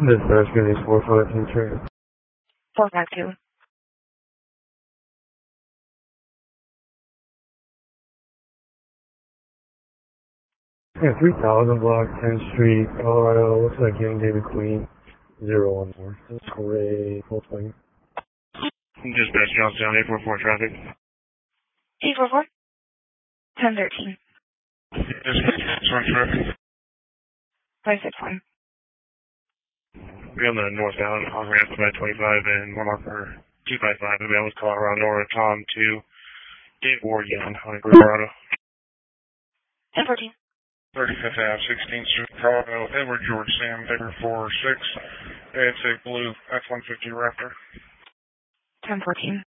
Dispatch unit 4523. 452. Yeah, 3000 block 10th Street, Colorado. Looks like young David Queen. 014. That's gray Volkswagen. Dispatch Johnstown 844 traffic. 844? 1013. Dispatch traffic. 561. Be on the northbound on ramp by 25 and one marker 255. The man was Colorado Nora Tom 2. Dave Ward Young on Colorado. 1014. 35th Ave, 16th Street, Colorado. Edward George Sam Baker 46. It's a blue F-150 Raptor. 1014.